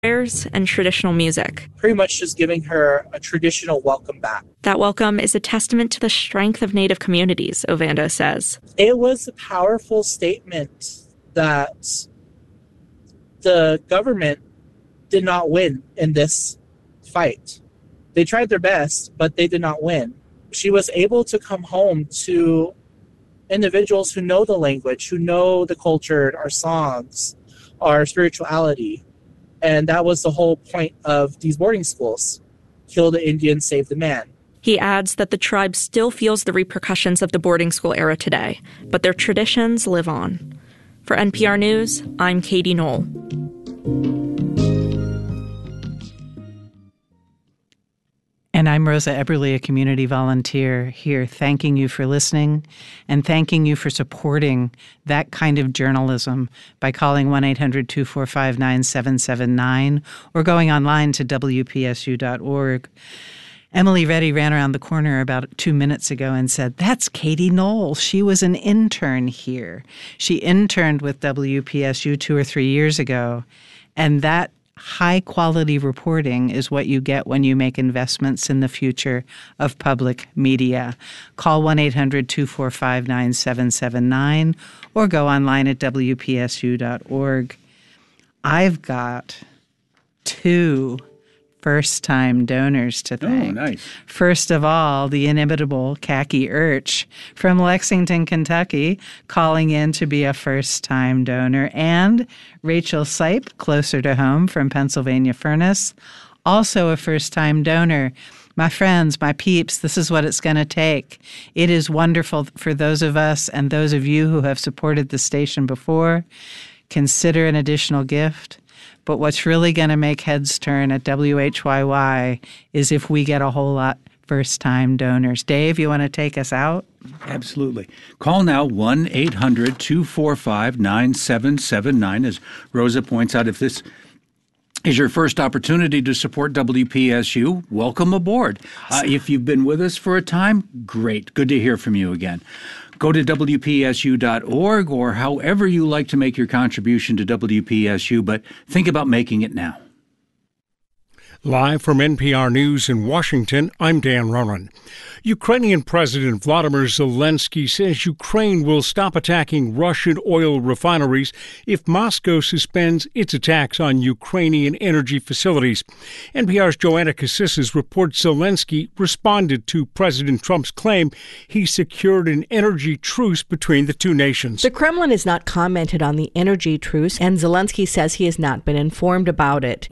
prayers and traditional music. Pretty much just giving her a traditional welcome back. That welcome is a testament to the strength of Native communities, Ovando says. It was a powerful statement that the government did not win in this fight. They tried their best, but they did not win. She was able to come home to individuals who know the language, who know the culture, our songs, our spirituality. And that was the whole point of these boarding schools. Kill the Indian, save the man. He adds that the tribe still feels the repercussions of the boarding school era today, but their traditions live on. For NPR News, I'm Katie Knoll. And I'm Rosa Eberly, a community volunteer here, thanking you for listening and thanking you for supporting that kind of journalism by calling 1-800-245-9779 or going online to WPSU.org. Emily Reddy ran around the corner about 2 minutes ago and said, "That's Katie Knoll. She was an intern here. She interned with WPSU 2 or 3 years ago." And that high-quality reporting is what you get when you make investments in the future of public media. Call 1-800-245-9779 or go online at WPSU.org. I've got 2 first-time donors to thank. Oh, nice. First of all, the inimitable Khaki Urch from Lexington, Kentucky, calling in to be a first-time donor, and Rachel Sipe, closer to home, from Pennsylvania Furnace, also a first-time donor. My friends, my peeps, this is what it's going to take. It is wonderful for those of us and those of you who have supported the station before. Consider an additional gift. But what's really going to make heads turn at WHYY is if we get a whole lot first-time donors. Dave, you want to take us out? Absolutely. Call now 1-800-245-9779. As Rosa points out, if this is your first opportunity to support WPSU, welcome aboard. If you've been with us for a time, great. Good to hear from you again. Go to WPSU.org or however you like to make your contribution to WPSU, but think about making it now. Live from NPR News in Washington, I'm Dan Ronan. Ukrainian President Vladimir Zelensky says Ukraine will stop attacking Russian oil refineries if Moscow suspends its attacks on Ukrainian energy facilities. NPR's Joanna Cassis reports Zelensky responded to President Trump's claim he secured an energy truce between the two nations. The Kremlin has not commented on the energy truce, and Zelensky says he has not been informed about it.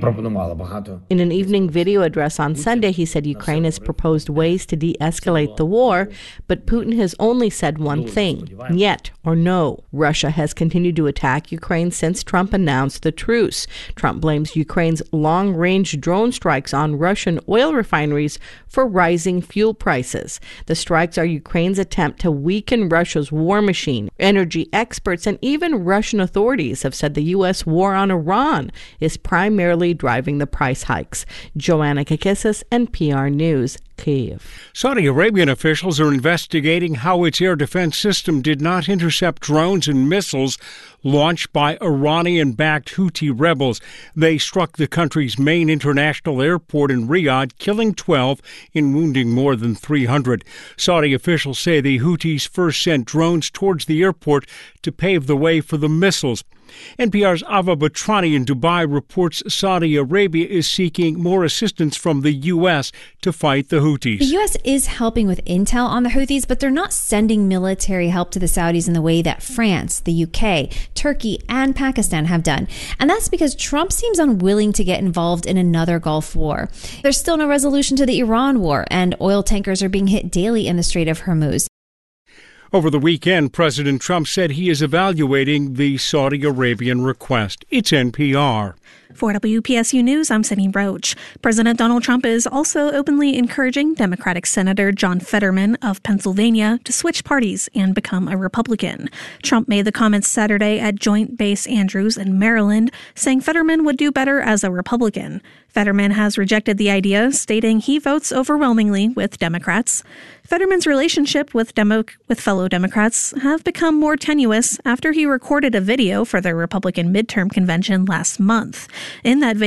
In an evening video address on Sunday, he said Ukraine has proposed ways to de-escalate the war, but Putin has only said one thing, yet or no. Russia has continued to attack Ukraine since Trump announced the truce. Trump blames Ukraine's long-range drone strikes on Russian oil refineries for rising fuel prices. The strikes are Ukraine's attempt to weaken Russia's war machine. Energy experts and even Russian authorities have said the U.S. war on Iran is primarily driving the price hikes. Joanna Kakissis, NPR News, Kyiv. Saudi Arabian officials are investigating how its air defense system did not intercept drones and missiles launched by Iranian-backed Houthi rebels. They struck the country's main international airport in Riyadh, killing 12 and wounding more than 300. Saudi officials say the Houthis first sent drones towards the airport to pave the way for the missiles. NPR's Ava Batrani in Dubai reports Saudi Arabia is seeking more assistance from the U.S. to fight the Houthis. The U.S. is helping with intel on the Houthis, but they're not sending military help to the Saudis in the way that France, the U.K., Turkey, and Pakistan have done. And that's because Trump seems unwilling to get involved in another Gulf war. There's still no resolution to the Iran war, and oil tankers are being hit daily in the Strait of Hormuz. Over the weekend, President Trump said he is evaluating the Saudi Arabian request. It's NPR. For WPSU News, I'm Sydney Roach. President Donald Trump is also openly encouraging Democratic Senator John Fetterman of Pennsylvania to switch parties and become a Republican. Trump made the comments Saturday at Joint Base Andrews in Maryland, saying Fetterman would do better as a Republican. Fetterman has rejected the idea, stating he votes overwhelmingly with Democrats. Fetterman's relationship with fellow Democrats have become more tenuous after he recorded a video for the Republican midterm convention last month. In that video,